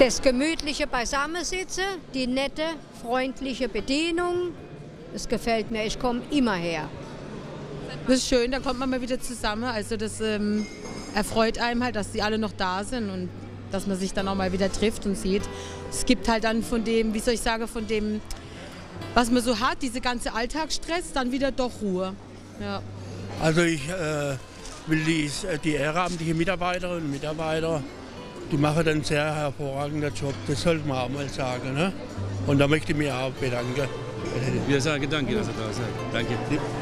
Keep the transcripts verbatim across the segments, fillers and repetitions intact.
Das gemütliche Beisammensitzen, die nette, freundliche Bedienung, das gefällt mir. Ich komme immer her. Das ist schön, da kommt man mal wieder zusammen. Also das ähm, erfreut einem halt, dass die alle noch da sind und dass man sich dann auch mal wieder trifft und sieht. Es gibt halt dann von dem, wie soll ich sagen, von dem, was man so hat, diese ganze Alltagsstress, dann wieder doch Ruhe. Ja. Also ich äh, will die, die ehrenamtlichen Mitarbeiterinnen und Mitarbeiter, die machen einen sehr hervorragenden Job, das sollte man auch mal sagen. Ne? Und da möchte ich mich auch bedanken. Wir sagen danke, dass ihr da seid. Danke.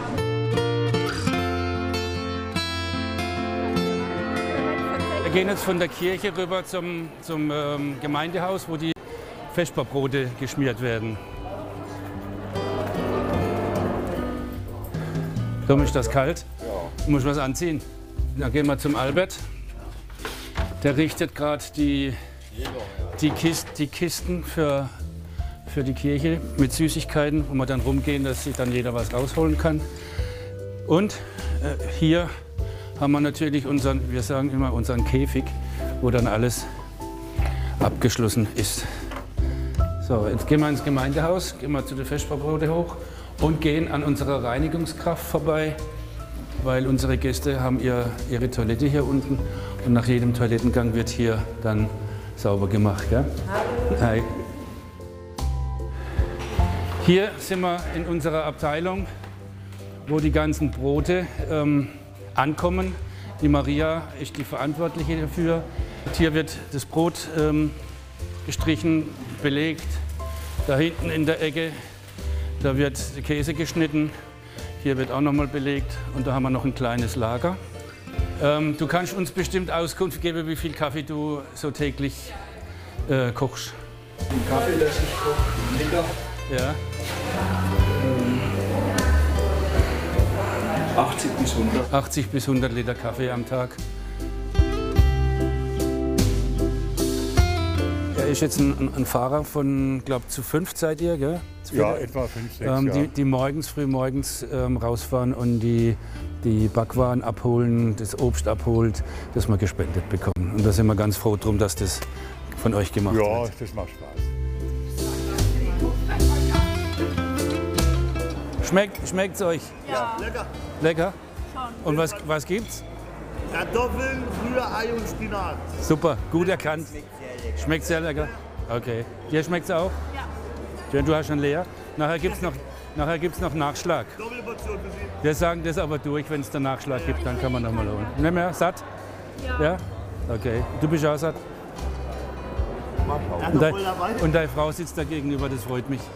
Wir gehen jetzt von der Kirche rüber zum, zum ähm, Gemeindehaus, wo die Vesperbrote geschmiert werden. Tom, ist das kalt? Ja. Muss was anziehen? Dann gehen wir zum Albert. Der richtet gerade die, die, Kist, die Kisten für, für die Kirche mit Süßigkeiten, wo wir dann rumgehen, dass sich dann jeder was rausholen kann. Und äh, hier haben wir natürlich unseren, wir sagen immer unseren Käfig, wo dann alles abgeschlossen ist. So, jetzt gehen wir ins Gemeindehaus, gehen wir zu den Vesperbrote hoch und gehen an unserer Reinigungskraft vorbei, weil unsere Gäste haben ihr, ihre Toilette hier unten und nach jedem Toilettengang wird hier dann sauber gemacht. Gell? Hi. Hier sind wir in unserer Abteilung, wo die ganzen Brote ähm, ankommen. Die Maria ist die Verantwortliche dafür. Hier wird das Brot ähm, gestrichen, belegt. Da hinten in der Ecke, da wird der Käse geschnitten. Hier wird auch noch mal belegt und da haben wir noch ein kleines Lager. Ähm, du kannst uns bestimmt Auskunft geben, wie viel Kaffee du so täglich äh, kochst. Den Kaffee lasse ich kochen, Liter. Ja. achtzig bis hundert. achtzig bis hundert Liter Kaffee am Tag. Er ist jetzt ein, ein Fahrer von, glaube ich, zu fünf seid ihr, gell? Ja, etwa fünf, sechs, ähm, ja. die, die morgens, früh morgens ähm, rausfahren und die, die Backwaren abholen, das Obst abholt, das wir gespendet bekommen. Und da sind wir ganz froh drum, dass das von euch gemacht ja, wird. Ja, das macht Spaß. Schmeckt, schmeckt's euch? Ja, lecker. Lecker? Schon. Und was, was gibt's? Kartoffeln, Rührei und Spinat. Super, gut erkannt. Schmeckt sehr lecker. Okay. Dir schmeckt's auch? Ja. Schön, du hast schon leer. Nachher gibt's noch, nachher gibt's noch Nachschlag. Doppelportion für Sie. Wir sagen das aber durch, wenn es den Nachschlag gibt, dann kann man noch mal holen. Nicht mehr? Satt? Ja. Ja? Okay. Du bist auch satt? Und, dein, und deine Frau sitzt da gegenüber, das freut mich.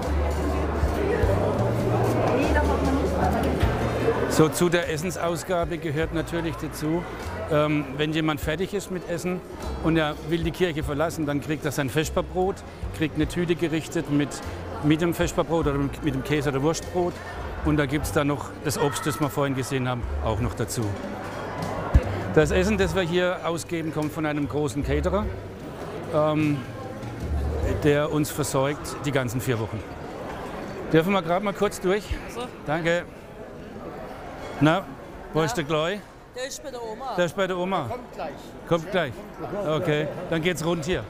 So, zu der Essensausgabe gehört natürlich dazu, ähm, wenn jemand fertig ist mit Essen und er will die Kirche verlassen, dann kriegt er sein Vesperbrot, kriegt eine Tüte gerichtet mit, mit dem Vesperbrot oder mit dem Käse- oder Wurstbrot. Und da gibt es dann noch das Obst, das wir vorhin gesehen haben, auch noch dazu. Das Essen, das wir hier ausgeben, kommt von einem großen Caterer, ähm, der uns versorgt die ganzen vier Wochen. Dürfen wir gerade mal kurz durch? So. Danke. Na, wo ja. ist der Gleu? Der ist bei der Oma. Der ist bei der Oma. Kommt gleich. Kommt gleich. Okay, dann geht's rund hier.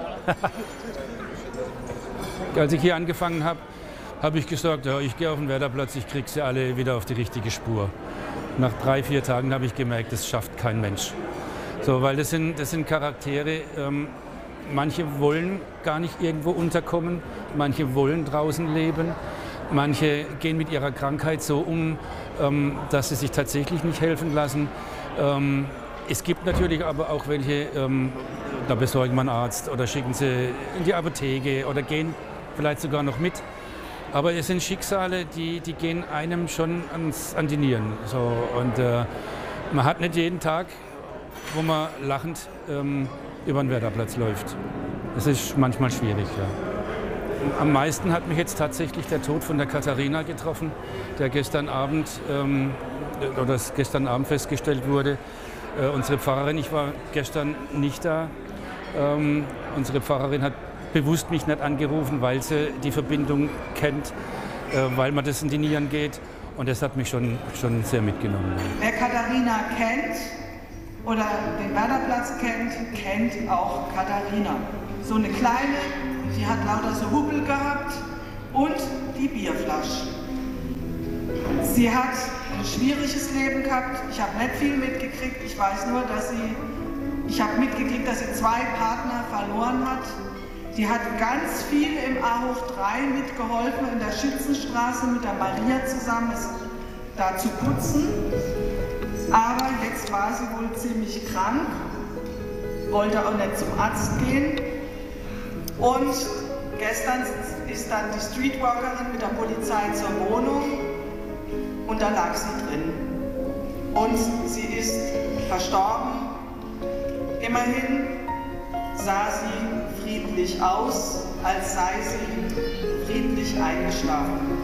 Als ich hier angefangen habe, habe ich gesagt, ja, ich gehe auf den Werderplatz, ich kriege sie alle wieder auf die richtige Spur. Nach drei, vier Tagen habe ich gemerkt, das schafft kein Mensch. So, weil das sind, das sind Charaktere, ähm, manche wollen gar nicht irgendwo unterkommen, manche wollen draußen leben. Manche gehen mit ihrer Krankheit so um, ähm, dass sie sich tatsächlich nicht helfen lassen. Ähm, es gibt natürlich aber auch welche, ähm, da besorgen wir einen Arzt oder schicken sie in die Apotheke oder gehen vielleicht sogar noch mit. Aber es sind Schicksale, die, die gehen einem schon ans, an die Nieren. So, und äh, man hat nicht jeden Tag, wo man lachend ähm, über den Werderplatz läuft. Das ist manchmal schwierig, ja. Am meisten hat mich jetzt tatsächlich der Tod von der Katharina getroffen, der gestern Abend, ähm, oder das gestern Abend festgestellt wurde. Äh, unsere Pfarrerin, ich war gestern nicht da, ähm, unsere Pfarrerin hat bewusst mich nicht angerufen, weil sie die Verbindung kennt, äh, weil man das in die Nieren geht. Und das hat mich schon, schon sehr mitgenommen. Wer Katharina kennt oder den Werderplatz kennt, kennt auch Katharina. so eine kleine, die hat lauter so Hubbel gehabt und die Bierflasche. Sie hat ein schwieriges Leben gehabt. Ich habe nicht viel mitgekriegt. Ich weiß nur, dass sie, ich habe mitgekriegt, dass sie zwei Partner verloren hat. Die hat ganz viel im A hoch drei mitgeholfen, in der Schützenstraße mit der Maria zusammen, es da zu putzen. Aber jetzt war sie wohl ziemlich krank, wollte auch nicht zum Arzt gehen. Und gestern ist dann die Streetwalkerin mit der Polizei zur Wohnung und da lag sie drin. Und sie ist verstorben. Immerhin sah sie friedlich aus, als sei sie friedlich eingeschlafen.